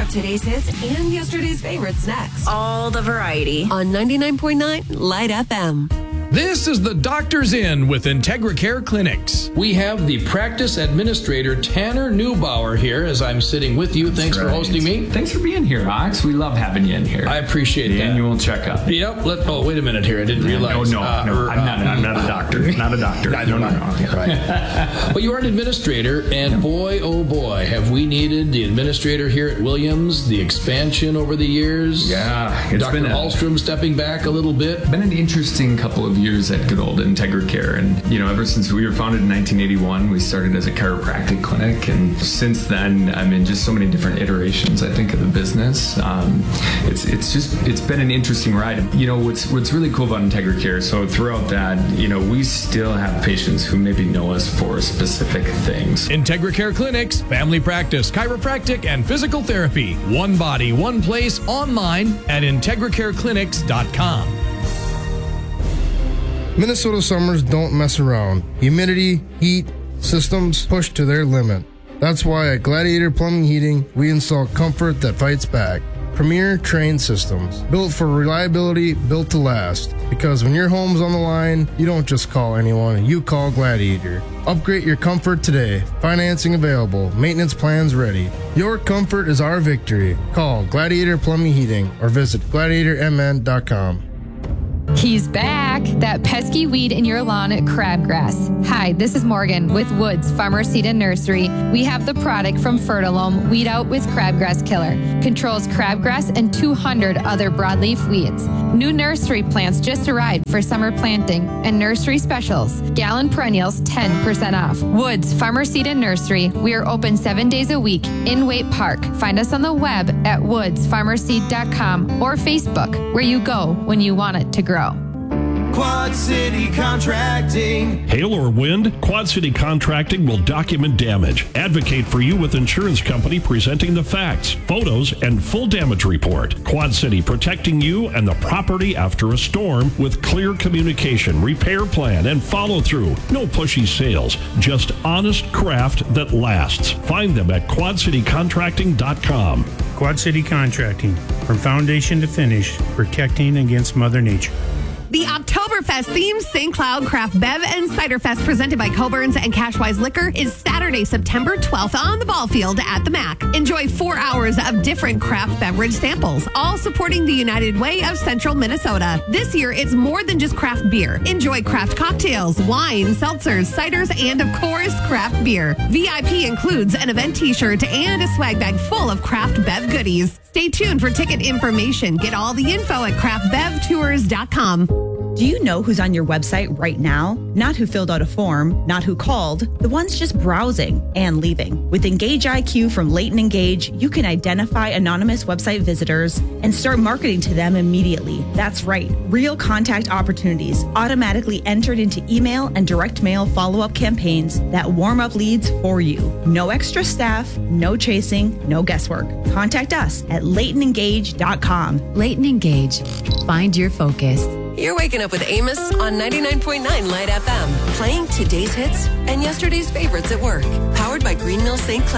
today's hits and yesterday's favorites next. All the variety. On 99.9 Light FM. This is the Doctor's Inn with IntegraCare Clinics. We have the practice administrator, Tanner Neubauer, here as I'm sitting with you. Thanks for hosting me. Thanks for being here, Ox. We love having you in here. I appreciate the that. Annual checkup. Yep. Wait a minute here. I didn't realize. No, I'm not a doctor. Not a doctor. No. Right. But you are an administrator, and boy, oh boy, have we needed the administrator here at Williams, the expansion over the years. Yeah. It's Dr. been Hallstrom stepping back a little bit. Been an interesting couple of years at good old IntegraCare. And, ever since we were founded in 1981, we started as a chiropractic clinic. And since then, just so many different iterations, I think, of the business. It's been an interesting ride. What's really cool about IntegraCare, so throughout that, we still have patients who maybe know us for specific things. IntegraCare Clinics, family practice, chiropractic, and physical therapy. One body, one place, online at IntegraCareClinics.com. Minnesota summers don't mess around. Humidity, heat, systems push to their limit. That's why at Gladiator Plumbing Heating, we install comfort that fights back. Premier trained systems, built for reliability, built to last. Because when your home's on the line, you don't just call anyone, you call Gladiator. Upgrade your comfort today. Financing available. Maintenance plans ready. Your comfort is our victory. Call Gladiator Plumbing Heating or visit gladiatormn.com. He's back. That pesky weed in your lawn, crabgrass. Hi, this is Morgan with Woods Farmer Seed and Nursery. We have the product from Fertilome, Weed Out with Crabgrass Killer. Controls crabgrass and 200 other broadleaf weeds. New nursery plants just arrived for summer planting and nursery specials. Gallon perennials 10% off. Woods Farmer Seed and Nursery. We are open 7 days a week in Waite Park. Find us on the web at woodsfarmerseed.com or Facebook, where you go when you want it to grow. Quad City Contracting. Hail or wind, Quad City Contracting will document damage. Advocate for you with insurance company presenting the facts, photos, and full damage report. Quad City protecting you and the property after a storm with clear communication, repair plan, and follow through. No pushy sales, just honest craft that lasts. Find them at quadcitycontracting.com. Quad City Contracting, from foundation to finish, protecting against Mother Nature. The Oktoberfest themed St. Cloud Craft Bev and Cider Fest presented by Coburn's and Cashwise Liquor is Saturday, September 12th on the ball field at the MAC. Enjoy 4 hours of different craft beverage samples, all supporting the United Way of Central Minnesota. This year, it's more than just craft beer. Enjoy craft cocktails, wine, seltzers, ciders, and of course, craft beer. VIP includes an event t-shirt and a swag bag full of craft bev goodies. Stay tuned for ticket information. Get all the info at craftbevtours.com. Do you know who's on your website right now? Not who filled out a form, not who called, the ones just browsing and leaving. With Engage IQ from Leighton Engage, you can identify anonymous website visitors and start marketing to them immediately. That's right, real contact opportunities automatically entered into email and direct mail follow-up campaigns that warm up leads for you. No extra staff, no chasing, no guesswork. Contact us at LeightonEngage.com. Leighton Engage. Find your focus. You're waking up with Amos on 99.9 Light FM, playing today's hits and yesterday's favorites at work. Powered by Green Mill St. Cloud.